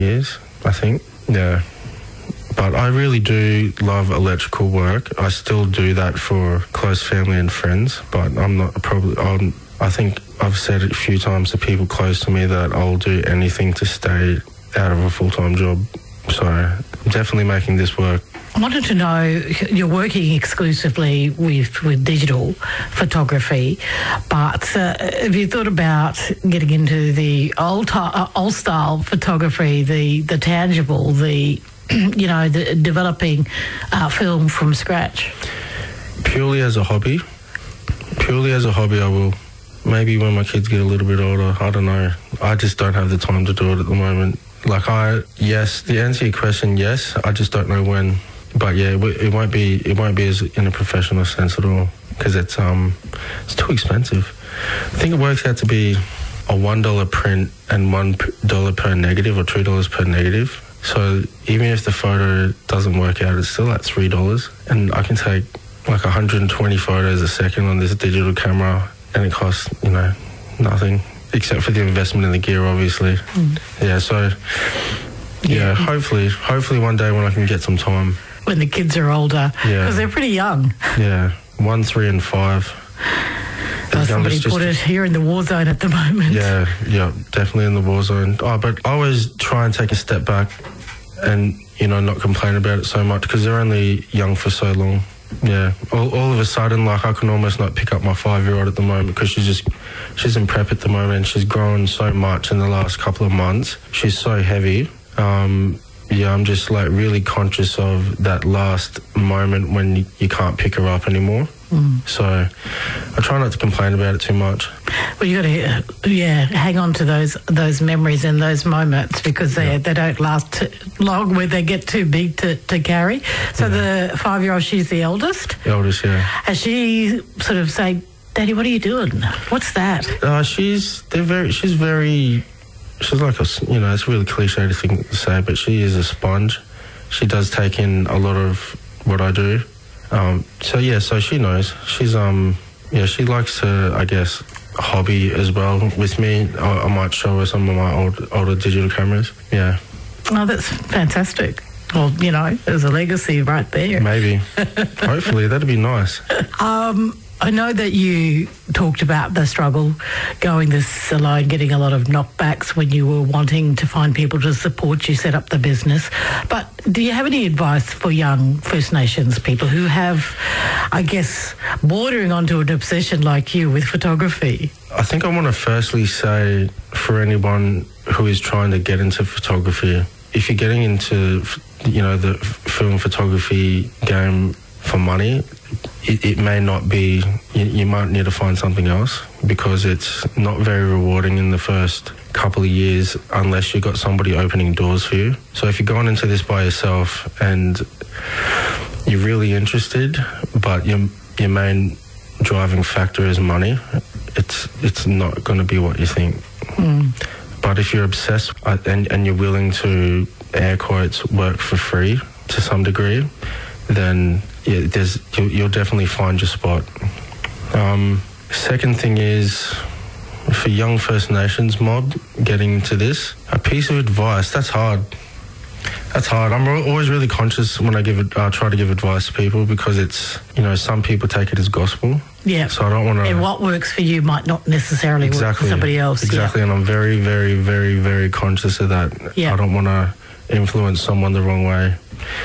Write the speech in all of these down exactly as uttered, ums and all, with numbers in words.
years, I think. Yeah. But I really do love electrical work. I still do that for close family and friends, but I'm not probably... I'm, I think I've said it a few times to people close to me that I'll do anything to stay out of a full-time job. So definitely making this work. I wanted to know, you're working exclusively with, with digital photography, but uh, have you thought about getting into the old, uh, old style photography, the, the tangible, the, you know, the developing uh, film from scratch? Purely as a hobby. Purely as a hobby, I will. Maybe when my kids get a little bit older, I don't know. I just don't have the time to do it at the moment. Like I, yes, the answer to your question, yes. I just don't know when. But yeah, it won't be. It won't be as in a professional sense at all because it's um, it's too expensive. I think it works out to be a one dollar print and one dollar per negative, or two dollars per negative. So even if the photo doesn't work out, it's still at three dollars, and I can take like one hundred twenty photos a second on this digital camera, and it costs, you know, nothing except for the investment in the gear, obviously. Mm. Yeah. So yeah, yeah, hopefully, hopefully one day when I can get some time. When the kids are older, because yeah. they're pretty young. Yeah, one, three, and five. Oh, somebody put it here in the war zone at the moment. Yeah, yeah, definitely in the war zone. Oh, but I always try and take a step back and, you know, not complain about it so much because they're only young for so long. Yeah, all, all of a sudden, like, I can almost not pick up my five-year-old at the moment because she's just, she's in prep at the moment. She's grown so much in the last couple of months. She's so heavy. Um... Yeah, I'm just like really conscious of that last moment when you, you can't pick her up anymore. Mm. So I try not to complain about it too much. Well, you got to, yeah, hang on to those those memories and those moments because they yeah. they don't last long where they get too big to, to carry. So yeah. the five-year-old, she's the eldest? The eldest, yeah. Has she sort of say, Daddy, what are you doing? What's that? Uh, she's, they're very, she's very... She's like a, you know, it's a really cliche thing to say, but she is a sponge. She does take in a lot of what I do. Um, so yeah, so she knows. She's, um, yeah, she likes to, I guess, hobby as well with me. I, I might show her some of my old, older digital cameras. Yeah. Oh, that's fantastic. Well, you know, there's a legacy right there. Maybe. Hopefully, that'd be nice. Um... I know that you talked about the struggle going this alone, getting a lot of knockbacks when you were wanting to find people to support you set up the business. But do you have any advice for young First Nations people who have, I guess, bordering onto an obsession like you with photography? I think I want to firstly say for anyone who is trying to get into photography, if you're getting into, you know, the film photography game for money, It, it may not be, you, you might need to find something else because it's not very rewarding in the first couple of years unless you've got somebody opening doors for you. So if you're going into this by yourself and you're really interested, but your, your main driving factor is money, it's, it's not going to be what you think. Mm. But if you're obsessed and, and you're willing to, air quotes, work for free to some degree, then yeah, there's you'll, you'll definitely find your spot. Um, second thing is, for young First Nations mob getting into this, a piece of advice, that's hard. That's hard. I'm always really conscious when I give it, uh, try to give advice to people because it's, you know, some people take it as gospel. Yeah. So I don't want to... And what works for you might not necessarily exactly, work for somebody else. Exactly, yeah. And I'm very, very, very, very conscious of that. Yeah. I don't want to influence someone the wrong way.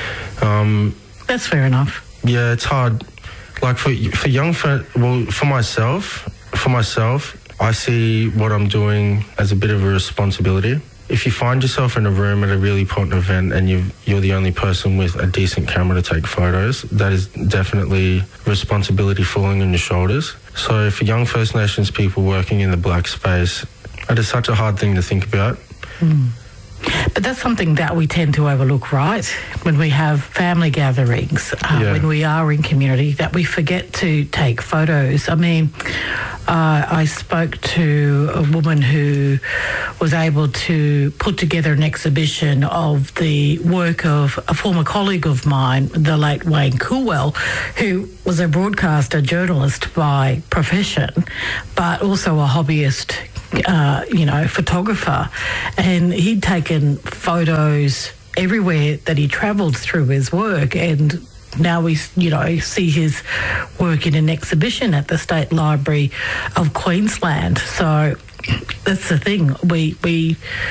Um, that's fair enough. Yeah, it's hard. Like for for young, for, well, for myself, for myself, I see what I'm doing as a bit of a responsibility. If you find yourself in a room at a really important event and you you're the only person with a decent camera to take photos, that is definitely responsibility falling on your shoulders. So for young First Nations people working in the black space, that is such a hard thing to think about. Mm. But that's something that we tend to overlook, right? When we have family gatherings, uh, yeah. when we are in community, that we forget to take photos. I mean, uh, I spoke to a woman who was able to put together an exhibition of the work of a former colleague of mine, the late Wayne Coolwell, who was a broadcaster journalist by profession, but also a hobbyist uh, you know, photographer, and he'd taken photos everywhere that he travelled through his work, and now we, you know, see his work in an exhibition at the State Library of Queensland. So that's the thing. We we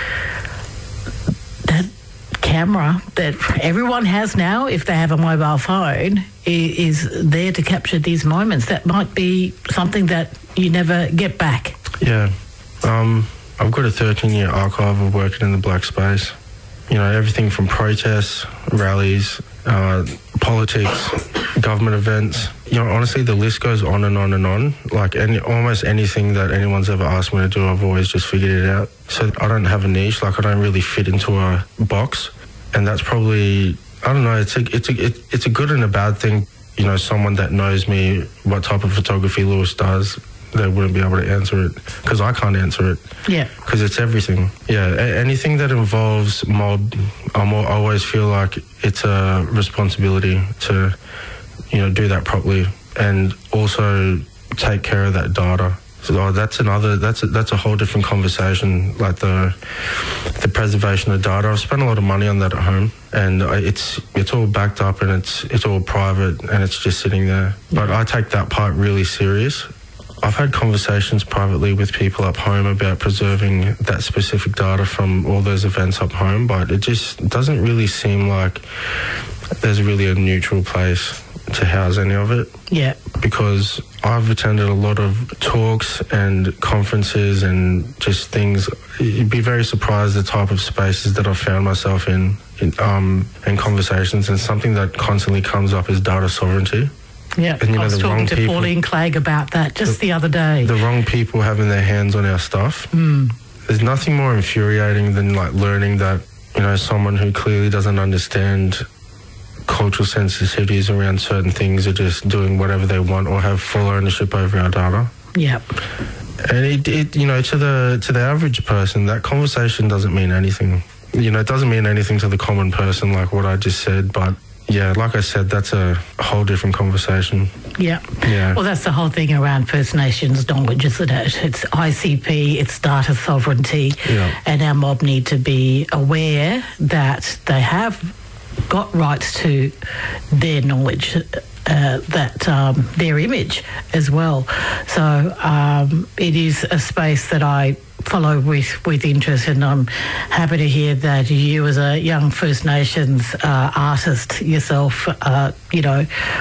that camera that everyone has now, if they have a mobile phone, is there to capture these moments. That might be something that you never get back. Yeah. Um, I've got a thirteen-year archive of working in the black space. You know, everything from protests, rallies, uh, politics, government events. You know, honestly, the list goes on and on and on. Like any, almost anything that anyone's ever asked me to do, I've always just figured it out. So I don't have a niche. Like I don't really fit into a box, and that's probably, I don't know. It's a it's a it, it's a good and a bad thing. You know, someone that knows me, what type of photography Lewis does, they wouldn't be able to answer it because I can't answer it. Yeah. Because it's everything. Yeah. A- anything that involves mob, I'm, I always feel like it's a responsibility to, you know, do that properly and also take care of that data. So oh, that's another. That's a, that's a whole different conversation. Like the the preservation of data. I've spent a lot of money on that at home, and I, it's it's all backed up and it's it's all private and it's just sitting there. But I take that part really serious. I've had conversations privately with people up home about preserving that specific data from all those events up home, but it just doesn't really seem like there's really a neutral place to house any of it. Yeah. Because I've attended a lot of talks and conferences and just things. You'd be very surprised the type of spaces that I've found myself in, in um, and conversations, and something that constantly comes up is data sovereignty. Yeah, and, you know, I was talking to people, Pauline Clegg about that just the, the other day. The wrong people having their hands on our stuff. Mm. There's nothing more infuriating than like learning that, you know, someone who clearly doesn't understand cultural sensitivities around certain things are just doing whatever they want or have full ownership over our data. Yeah. And it, it, you know, to the to the average person, that conversation doesn't mean anything. You know, it doesn't mean anything to the common person, like what I just said, but yeah, like I said, that's a whole different conversation. Yeah. Yeah. Well, that's the whole thing around First Nations knowledge, isn't it? It's I C P, it's data sovereignty, yeah. and our mob need to be aware that they have got rights to their knowledge, uh, that um, their image as well. So um, it is a space that I follow with, with interest, and I'm happy to hear that you, as a young First Nations uh, artist yourself, uh, you know,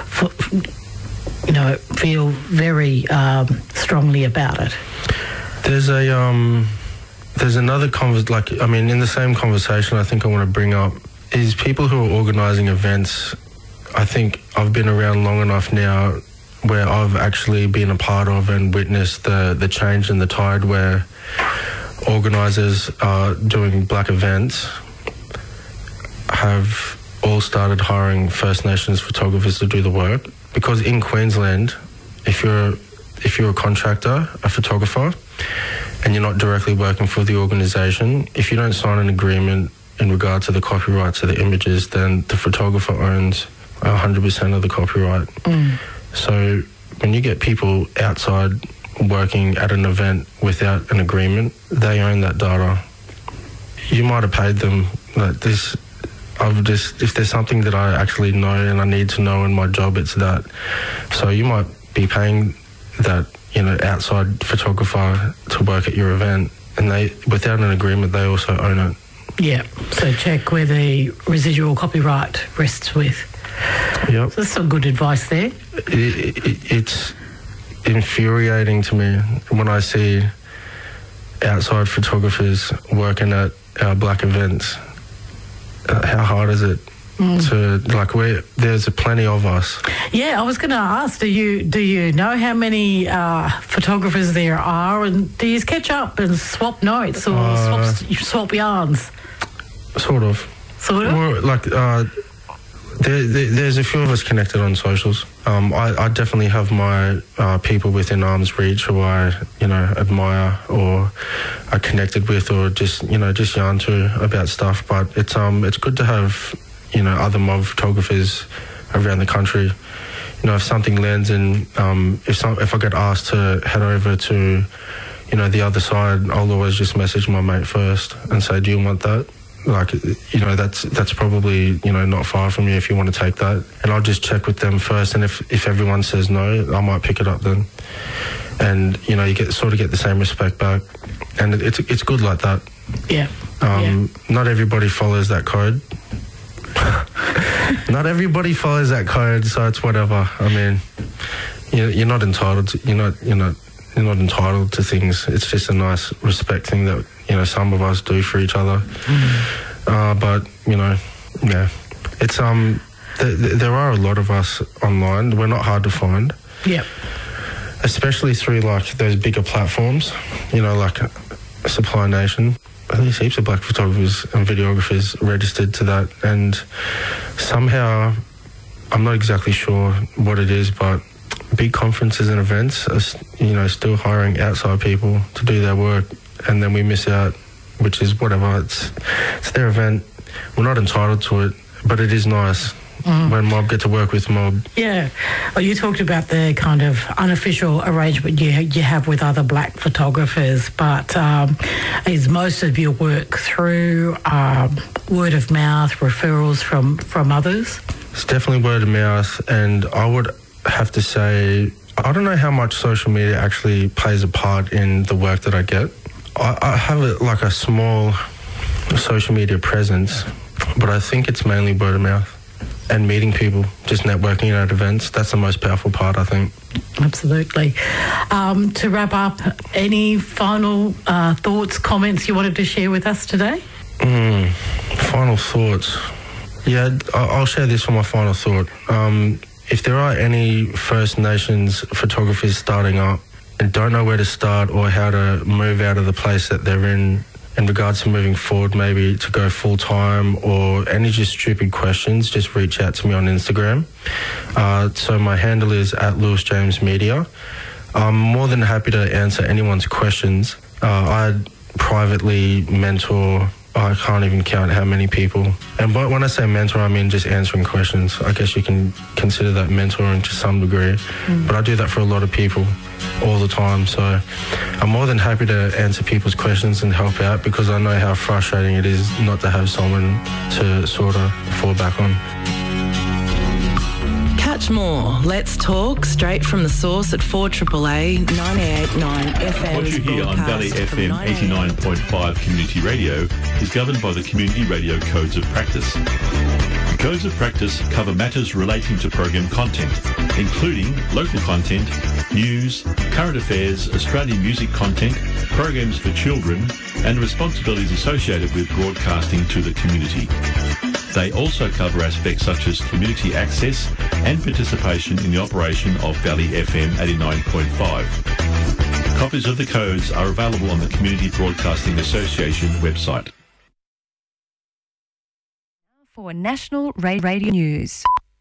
f- you know, feel very um, strongly about it. There's a um, there's another convers like I mean, in the same conversation, I think I want to bring up is people who are organising events. I think I've been around long enough now where I've actually been a part of and witnessed the the change in the tide where organisers are doing black events have all started hiring First Nations photographers to do the work, because in Queensland, if you're if you're a contractor, a photographer, and you're not directly working for the organisation, if you don't sign an agreement in regard to the copyrights of the images, then the photographer owns one hundred percent of the copyright. Mm. So when you get people outside working at an event without an agreement, they own that data. You might have paid them like this. I've just, if there's something that I actually know and I need to know in my job, it's that. So you might be paying that, you know, outside photographer to work at your event, and they, without an agreement, they also own it. Yeah. So check where the residual copyright rests with. Yep. So that's some good advice there. It, it, it's infuriating to me when I see outside photographers working at our black events. Uh, how hard is it mm. to, like, where there's plenty of us? Yeah, I was going to ask, do you do you know how many uh, photographers there are, and do you catch up and swap notes or uh, swap, swap yarns? Sort of. Sort of? Or, like, uh, there, there, there's a few of us connected on socials. Um, I, I definitely have my uh, people within arm's reach who I, you know, admire or are connected with, or just, you know, just yarn to about stuff. But it's um, it's good to have, you know, other mob photographers around the country. You know, if something lands in, um, if some, if I get asked to head over to, you you know, the other side, I'll always just message my mate first and say, do you want that? Like, you know, that's that's probably, you know, not far from you if you want to take that. And I'll just check with them first, and if, if everyone says no, I might pick it up then. And, you know, you get sort of get the same respect back. And it, it's it's good like that. Yeah. Um, yeah. Not everybody follows that code. Not everybody follows that code, so it's whatever. I mean, you, you're not entitled to, you're not, you're not, you're not entitled to things. It's just a nice respect thing that, you know, some of us do for each other. Mm. Uh, but, you know, yeah. It's, um, th- th- there are a lot of us online. We're not hard to find. Yep. Especially through, like, those bigger platforms, you know, like Supply Nation. There's heaps of black photographers and videographers registered to that, and somehow, I'm not exactly sure what it is, but big conferences and events are, you know, still hiring outside people to do their work, and then we miss out, which is whatever. It's it's their event. We're not entitled to it, but it is nice. Mm. When Mob get to work with Mob. Yeah. Well, you talked about the kind of unofficial arrangement you you have with other black photographers, but um, is most of your work through um, word of mouth, referrals from, from others? It's definitely word of mouth, and I would have to say, I don't know how much social media actually plays a part in the work that I get. I, I have a, like a small social media presence, but I think it's mainly word of mouth. And meeting people, just networking at events. That's the most powerful part, I think. Absolutely. Um, to wrap up, any final uh, thoughts, comments you wanted to share with us today? Mm, final thoughts. Yeah, I'll share this for my final thought. Um, if there are any First Nations photographers starting up and don't know where to start or how to move out of the place that they're in, in regards to moving forward, maybe to go full-time or any just stupid questions, just reach out to me on Instagram. Uh, so my handle is at Lewis James Media. I'm more than happy to answer anyone's questions. Uh, I privately mentor, I can't even count how many people. And but when I say mentor, I mean just answering questions. I guess you can consider that mentoring to some degree. Mm. But I do that for a lot of people all the time, so I'm more than happy to answer people's questions and help out, because I know how frustrating it is not to have someone to sort of fall back on. Catch more Let's Talk straight from the source at four A A A ninety-eight point nine F M. What you hear on Valley F M eighty-nine point five Community Radio is governed by the Community Radio Codes of Practice. The Codes of Practice cover matters relating to program content, including local content, news, current affairs, Australian music content, programs for children, and responsibilities associated with broadcasting to the community. They also cover aspects such as community access and participation in the operation of Valley F M eighty-nine point five. Copies of the codes are available on the Community Broadcasting Association website. For National Radio News.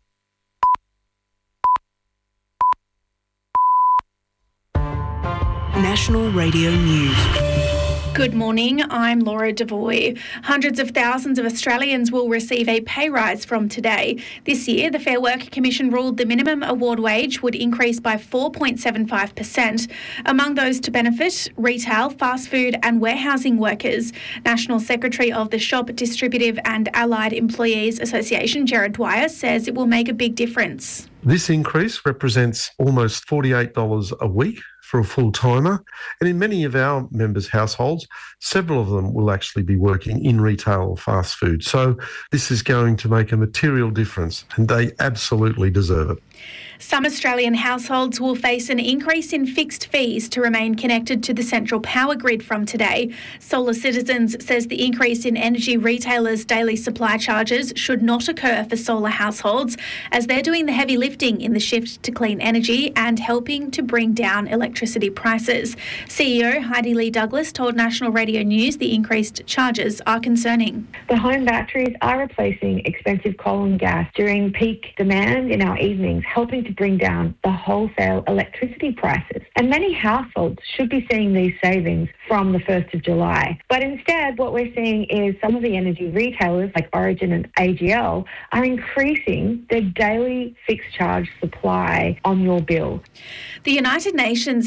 National Radio News. Good morning, I'm Laura Devoy. Hundreds of thousands of Australians will receive a pay rise from today. This year, the Fair Work Commission ruled the minimum award wage would increase by four point seven five percent. Among those to benefit, retail, fast food and warehousing workers. National Secretary of the Shop, Distributive and Allied Employees Association, Jared Dwyer, says it will make a big difference. This increase represents almost forty-eight dollars a week for a full-timer, and in many of our members' households, several of them will actually be working in retail or fast food. So this is going to make a material difference, and they absolutely deserve it. Some Australian households will face an increase in fixed fees to remain connected to the central power grid from today. Solar Citizens says the increase in energy retailers' daily supply charges should not occur for solar households, as they're doing the heavy lifting in the shift to clean energy and helping to bring down electricity prices. C E O Heidi Lee Douglas told National Radio News the increased charges are concerning. The home batteries are replacing expensive coal and gas during peak demand in our evenings, helping to bring down the wholesale electricity prices. And many households should be seeing these savings from the first of July. But instead, what we're seeing is some of the energy retailers like Origin and A G L are increasing their daily fixed charge supply on your bill. The United Nations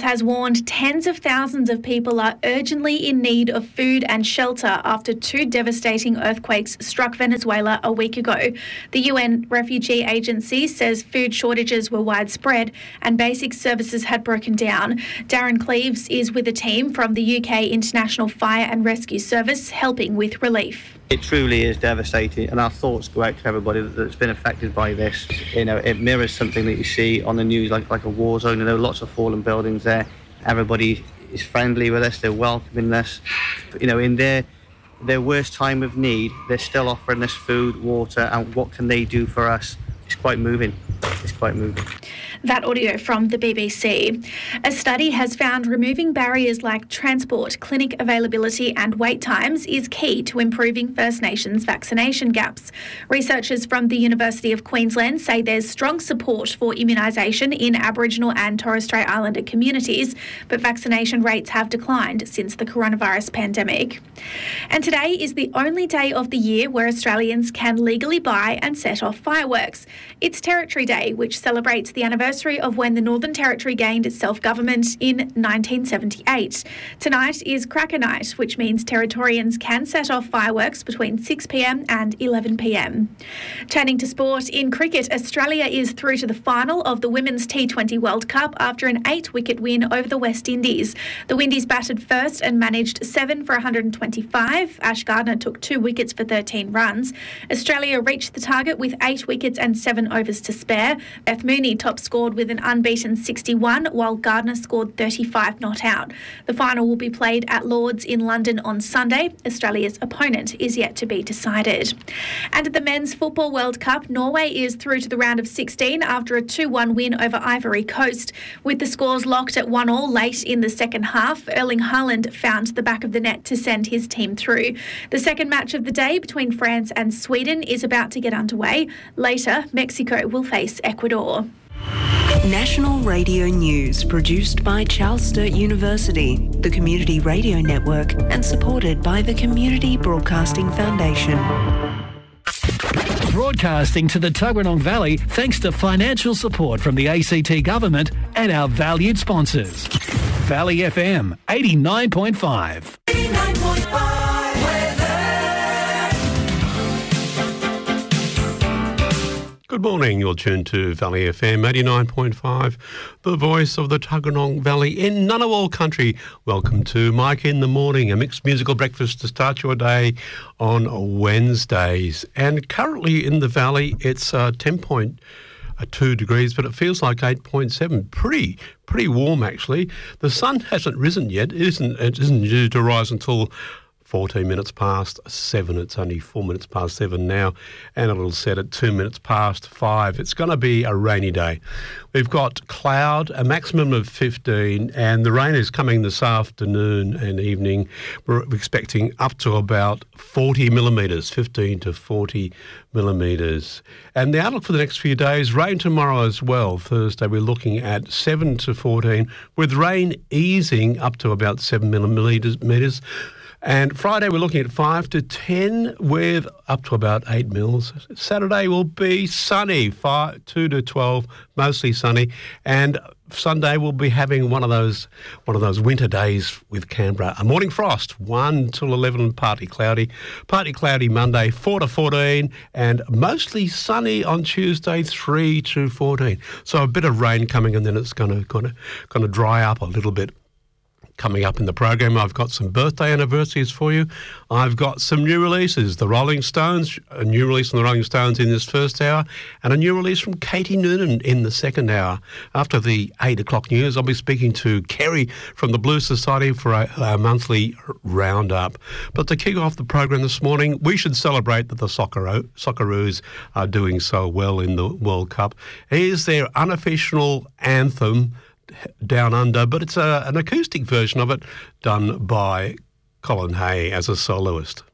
has warned tens of thousands of people are urgently in need of food and shelter after two devastating earthquakes struck Venezuela a week ago. The U N Refugee Agency says food shortages were widespread and basic services had broken down. Darren Cleaves is with a team from the U K International Fire and Rescue Service helping with relief. It truly is devastating, and our thoughts go out to everybody that's been affected by this. You know, it mirrors something that you see on the news, like like a war zone. You know, lots of fallen buildings there. Everybody is friendly with us. They're welcoming us. You know, in their their worst time of need, they're still offering us food, water, and what can they do for us? It's quite moving. It's quite moving. That audio from the B B C. A study has found removing barriers like transport, clinic availability and wait times is key to improving First Nations vaccination gaps. Researchers from the University of Queensland say there's strong support for immunisation in Aboriginal and Torres Strait Islander communities, but vaccination rates have declined since the coronavirus pandemic. And today is the only day of the year where Australians can legally buy and set off fireworks. It's Territory Day, which celebrates the anniversary of when the Northern Territory gained its self-government in nineteen seventy-eight. Tonight is Cracker Night, which means Territorians can set off fireworks between six p m and eleven p m. Turning to sport, in cricket, Australia is through to the final of the Women's T twenty World Cup after an eight-wicket win over the West Indies. The Windies batted first and managed seven for one hundred twenty-five. Ash Gardner took two wickets for thirteen runs. Australia reached the target with eight wickets and seven overs to spare. Beth Mooney top scored with an unbeaten sixty-one, while Gardner scored thirty-five not out. The final will be played at Lord's in London on Sunday. Australia's opponent is yet to be decided. And at the Men's Football World Cup, Norway is through to the round of sixteen after a two one win over Ivory Coast. With the scores locked at one all late in the second half, Erling Haaland found the back of the net to send his team through. The second match of the day between France and Sweden is about to get underway. Later, Mexico will face Ecuador. National Radio News, produced by Charles Sturt University, the Community Radio Network, and supported by the Community Broadcasting Foundation. Broadcasting to the Tuggeranong Valley thanks to financial support from the A C T Government and our valued sponsors. Valley F M eighty-nine point five. eighty-nine point five. Good morning, you're tuned to Valley F M eighty-nine point five, the voice of the Tuggeranong Valley in Ngunnawal country. Welcome to Mike in the Morning, a mixed musical breakfast to start your day on Wednesdays. And currently in the valley, it's uh, ten point two degrees, but it feels like eight point seven. Pretty, pretty warm actually. The sun hasn't risen yet. It isn't, it isn't due to rise until fourteen minutes past seven. It's only four minutes past seven now, and it'll set at two minutes past five. It's going to be a rainy day. We've got cloud, a maximum of fifteen, and the rain is coming this afternoon and evening. We're expecting up to about forty millimetres, fifteen to forty millimetres. And the outlook for the next few days, rain tomorrow as well. Thursday, we're looking at seven to fourteen, with rain easing up to about seven millimetres. And Friday, we're looking at five to ten with up to about eight mils. Saturday will be sunny, five, two to twelve, mostly sunny. And Sunday, we'll be having one of those one of those winter days with Canberra. A morning frost, one till eleven, partly cloudy. Partly cloudy Monday, four to fourteen, and mostly sunny on Tuesday, three to fourteen. So a bit of rain coming, and then it's going to going to going to dry up a little bit. Coming up in the program, I've got some birthday anniversaries for you. I've got some new releases. The Rolling Stones, a new release from the Rolling Stones in this first hour, and a new release from Katie Noonan in the second hour. After the eight o'clock news, I'll be speaking to Kerry from the Blues Society for a, a monthly roundup. But to kick off the program this morning, we should celebrate that the Soccaro- Socceroos are doing so well in the World Cup. Here's their unofficial anthem, Down Under, but it's a, an acoustic version of it done by Colin Hay as a soloist.